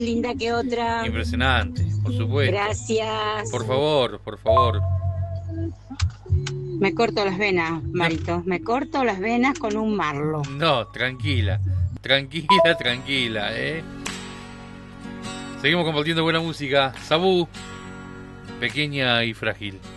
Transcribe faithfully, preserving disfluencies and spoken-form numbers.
linda que otra. Impresionante, por supuesto. Gracias. Por favor, por favor. Me corto las venas, No, Marito. Me corto las venas con un marlo. no, tranquila. Tranquila, tranquila, ¿eh? Seguimos compartiendo buena música. Sabú, pequeña y frágil.